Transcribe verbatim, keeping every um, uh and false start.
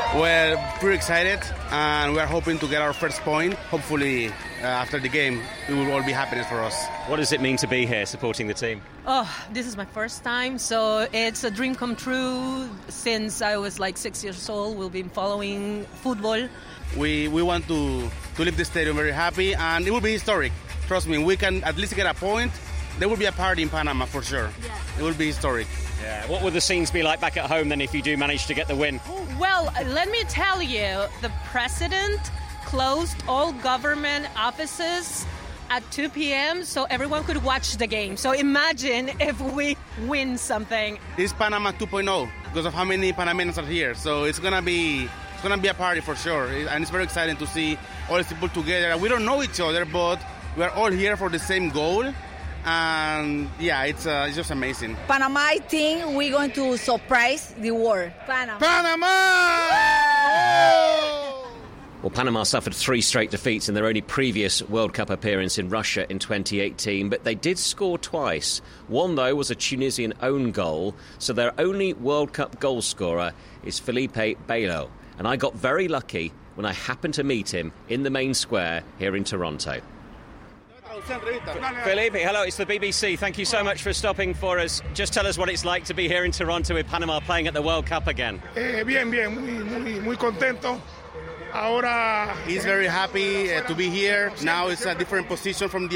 We're pretty excited, and we are hoping to get our first point. Hopefully, uh, after the game, it will all be happiness for us. What does it mean to be here supporting the team? Oh, this is my first time, so it's a dream come true. Since I was like six years old, we've been following football. We we want to, to leave the stadium very happy, and it will be historic. Trust me, we can at least get a point. There will be a party in Panama for sure. Yeah. It will be historic. Yeah. What will the scenes be like back at home then if you do manage to get the win? Well, let me tell you, the president closed all government offices at two p.m. so everyone could watch the game. So imagine if we win something. It's Panama two point oh because of how many Panamanians are here. So it's gonna be it's gonna be a party for sure, and it's very exciting to see all these people together. We don't know each other, but we are all here for the same goal. And yeah, it's uh, it's just amazing. Panama, I think we're going to surprise the world. Panama! Panama! Well, Panama suffered three straight defeats in their only previous World Cup appearance in Russia in twenty eighteen, but they did score twice. One, though, was a Tunisian own goal, so their only World Cup goal scorer is Felipe Belo. And I got very lucky when I happened to meet him in the main square here in Toronto. Felipe, hello, it's the B B C. Thank you so much for stopping for us. Just tell us what it's like to be here in Toronto with Panama playing at the World Cup again. Eh, bien, bien, muy, muy, muy contento. Ahora, he's very happy uh, to be here. Now it's a different position from the